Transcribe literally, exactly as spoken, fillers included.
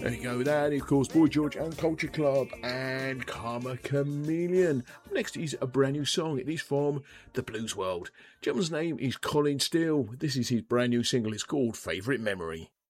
There you go, that of course Boy George and Culture Club and Karma Chameleon. Next is a brand new song. It is from the Blues World. The gentleman's name is Colin Steele. This is his brand new single. It's called Favourite Memory.